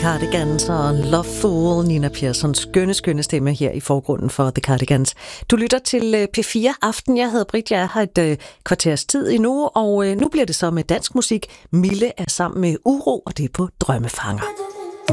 Cardigans og Love Fool, Nina Perssons skønne stemme her i forgrunden for The Cardigans. Du lytter til P4 Aften. Jeg hedder Britt, jeg er her et kvarters tid endnu, og nu bliver det så med dansk musik. Mille er sammen med Uro, og det er på Drømmefanger.